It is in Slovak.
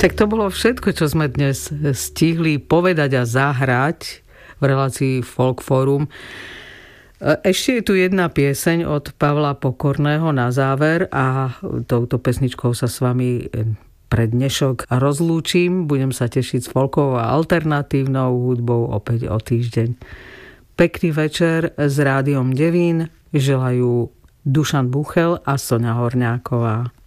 Tak to bolo všetko, čo sme dnes stihli povedať a zahrať v relácii Folk Forum. Ešte je tu jedna pieseň od Pavla Pokorného na záver a touto pesničkou sa s vami pre dnešok rozlúčim. Budem sa tešiť s folkovou a alternatívnou hudbou opäť o týždeň. Pekný večer s Rádiom Devín želajú Dušan Buchel a Soňa Horňáková.